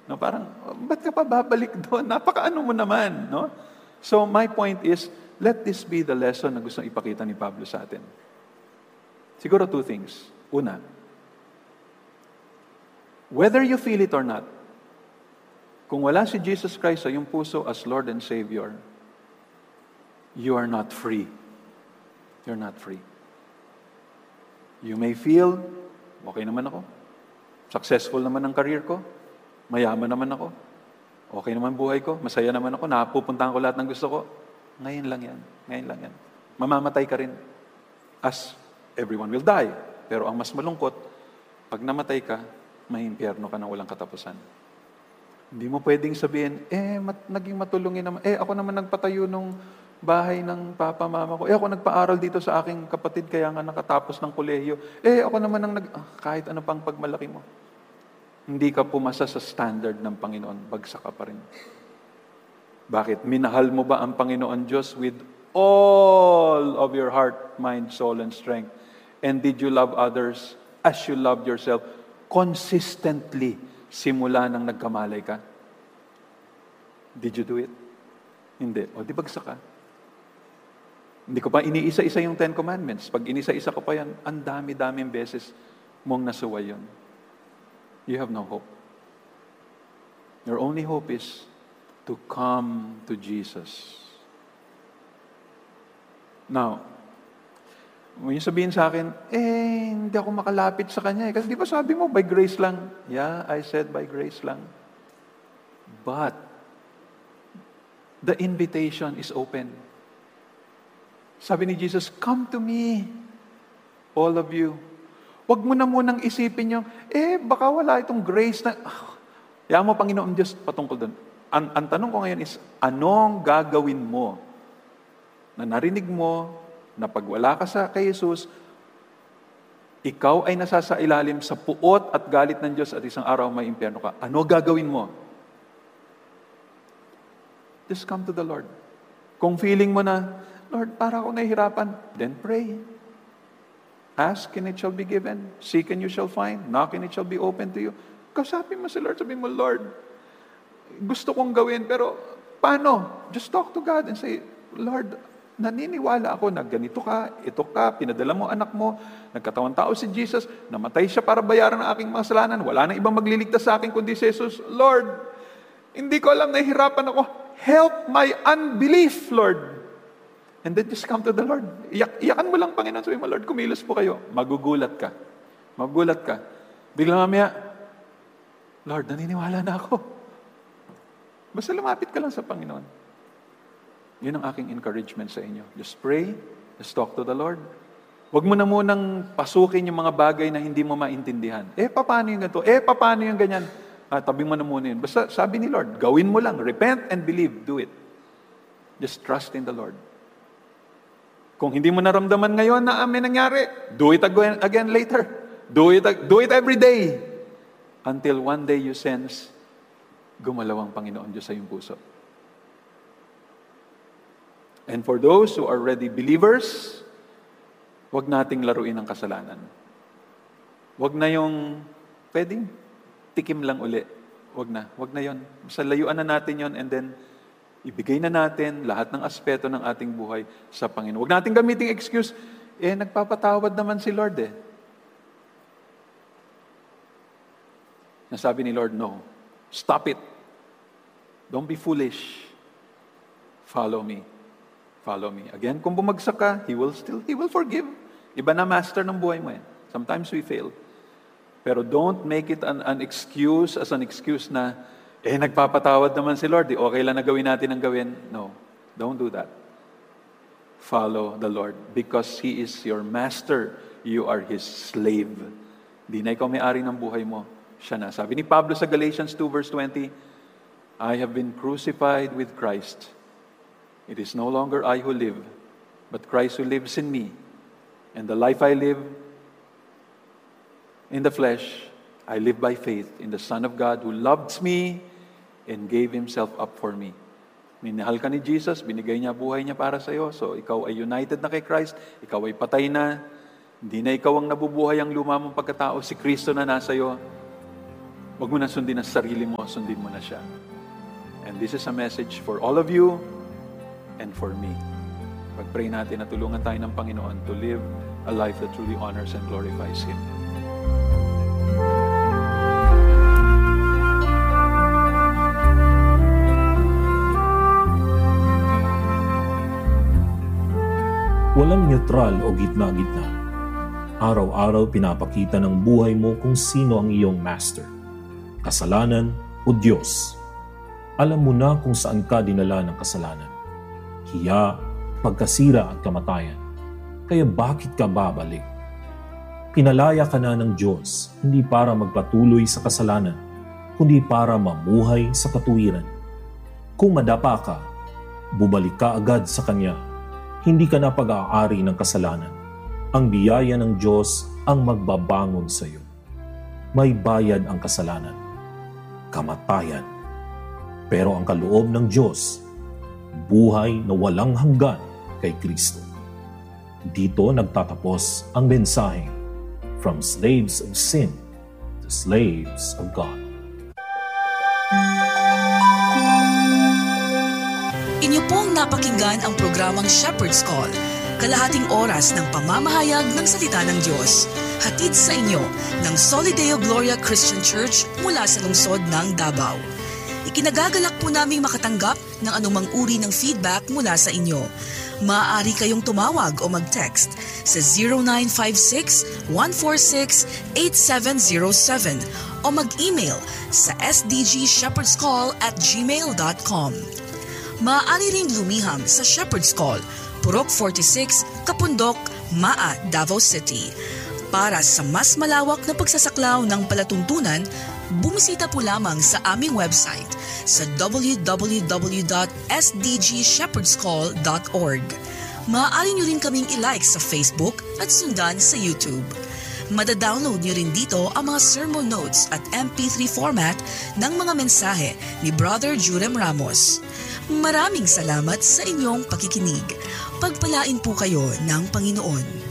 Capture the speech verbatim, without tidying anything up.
No, parang, ba't ka pa babalik doon? Napakaano mo naman, no? So my point is, let this be the lesson na gusto ipakita ni Pablo sa atin. Siguro two things. Una, whether you feel it or not, kung wala si Jesus Christ sa iyong puso as Lord and Savior, you are not free. You're not free. You may feel, okay naman ako. Successful naman ang career ko. Mayaman naman ako. Okay naman buhay ko. Masaya naman ako. Napupuntahan ko lahat ng gusto ko. Ngayon lang yan. Ngayon lang yan. Mamamatay ka rin. As everyone will die. Pero ang mas malungkot, pag namatay ka, may impyerno ka na walang katapusan. Hindi mo pwedeng sabihin, eh, mat, naging matulungin naman. Eh, ako naman nagpatayo nung bahay ng papa, mama ko. Eh, ako nagpaaral dito sa aking kapatid, kaya nga nakatapos ng kolehiyo. Eh, ako naman ang nag... Ah, kahit ano pang pagmalaki mo. Hindi ka pumasa sa standard ng Panginoon, bagsak ka pa rin. Bakit? Minahal mo ba ang Panginoon Diyos with all of your heart, mind, soul, and strength? And did you love others as you loved yourself consistently simula nang nagkamalay ka? Did you do it? Hindi. O di bagsak ka. Hindi ko pa iniisa-isa yung Ten Commandments. Pag inisa-isa ko pa yan, ang dami-daming beses mong nasuway yun. You have no hope. Your only hope is to come to Jesus. Now, kung yung sabihin sa akin, eh, hindi ako makalapit sa Kanya. Eh. Kasi di ba sabi mo, by grace lang? Yeah, I said by grace lang. But, the invitation is open. Sabi ni Jesus, come to me, all of you. Huwag mo na munang isipin yung, eh, baka wala itong grace na, oh, yan mo, Panginoon Diyos, patungkol doon. Ang, ang tanong ko ngayon is, anong gagawin mo na narinig mo, na pag wala ka sa kay Jesus, ikaw ay nasasailalim sa puot at galit ng Diyos at isang araw may impyerno ka. Ano gagawin mo? Just come to the Lord. Kung feeling mo na, Lord, para ako nahihirapan, then pray. Ask and it shall be given. Seek and you shall find. Knock and it shall be open to you. Kausapin mo si Lord, sabi mo, Lord, gusto kong gawin, pero paano? Just talk to God and say, Lord, naniniwala ako na ganito ka, ito ka, pinadala mo anak mo, nagkatawang tao si Jesus, namatay siya para bayaran ang aking mga kasalanan, wala nang ibang magliligtas sa akin kundi si Jesus. Lord, hindi ko alam, nahihirapan ako. Help my unbelief, Lord. And then just come to the Lord. Iyak, iyakan mo lang, Panginoon. Sabi mo, Lord, kumilos po kayo. Magugulat ka. Magugulat ka. Bigla mamaya, Lord, naniniwala na ako. Basta lumapit ka lang sa Panginoon. Yun ang aking encouragement sa inyo. Just pray. Just talk to the Lord. Huwag mo na munang pasukin yung mga bagay na hindi mo maintindihan. Eh, paano yung ganito? Eh, paano yung ganyan? Ah, tabi mo na muna yun. Basta sabi ni Lord, gawin mo lang. Repent and believe. Do it. Just trust in the Lord. Kung hindi mo naramdaman ngayon na ah, may nangyari, do it again, again later. Do it, do it every day. Until one day you sense, gumalaw ang Panginoon Diyos sa iyong puso. And for those who are already believers, huwag nating laruin ang kasalanan. Huwag na yung, pwedeng tikim lang uli. Huwag na. Huwag na yon. Basta layuan na natin yon and then ibigay na natin lahat ng aspeto ng ating buhay sa Panginoon. Huwag natin gamiting excuse, eh, nagpapatawad naman si Lord eh. Nasabi ni Lord, no. Stop it. Don't be foolish. Follow me. Follow me. Again, kung bumagsak ka, He will still, He will forgive. Iba na master ng buhay mo eh. Sometimes we fail. Pero don't make it an, an excuse as an excuse na, eh, nagpapatawad naman si Lord. Eh, okay lang na gawin natin ang gawin. No, don't do that. Follow the Lord because He is your master. You are His slave. Di na ikaw may-ari ng buhay mo. Siya na. Sabi ni Pablo sa Galatians two verse twenty, I have been crucified with Christ. It is no longer I who live, but Christ who lives in me. And the life I live in the flesh, I live by faith in the Son of God who loved me and gave Himself up for me. Minahal ka ni Jesus, binigay niya buhay niya para sa iyo. So ikaw ay united na kay Christ, ikaw ay patay na. Hindi na ikaw ang nabubuhay ang luma mong pagkatao, si Kristo na nasa iyo. Huwag mo na sundin ang sarili mo, sundin mo na siya. And this is a message for all of you and for me. Pag-pray natin na tulungan tayo ng Panginoon to live a life that truly honors and glorifies Him. Walang neutral o gitna-gitna. Araw-araw pinapakita ng buhay mo kung sino ang iyong master. Kasalanan o Diyos. Alam mo na kung saan ka dinala ng kasalanan. Hiya, pagkasira at kamatayan. Kaya bakit ka babalik? Pinalaya ka na ng Diyos, hindi para magpatuloy sa kasalanan, kundi para mamuhay sa katuwiran. Kung madapa ka, bumalik ka agad sa Kanya. Hindi ka na pag-aari ng kasalanan. Ang biyaya ng Diyos ang magbabangon sa iyo. May bayad ang kasalanan, kamatayan. Pero ang kaloob ng Diyos, buhay na walang hanggan kay Kristo. Dito nagtatapos ang mensahe, From Slaves of Sin to Slaves of God. Inyo pong napakinggan ang programang Shepherd's Call, kalahating oras ng pamamahayag ng salita ng Diyos. Hatid sa inyo ng Solideo Gloria Christian Church mula sa lungsod ng Davao. Ikinagagalak po naming makatanggap ng anumang uri ng feedback mula sa inyo. Maaari kayong tumawag o mag-text sa zero nine five six, one four six, eight seven zero seven o mag-email sa s d g shepherds call at gmail dot com. Maaari ring lumiham sa Shepherd's Call, Purok forty-six, Kapundok, Maa, Davao City. Para sa mas malawak na pagsasaklaw ng palatuntunan, bumisita po lamang sa aming website sa w w w dot s d g shepherds call dot org. Maaari nyo rin kaming ilike sa Facebook at sundan sa YouTube. Madadownload nyo rin dito ang mga sermon notes at M P three format ng mga mensahe ni Brother Jurem Ramos. Maraming salamat sa inyong pakikinig. Pagpalain po kayo ng Panginoon.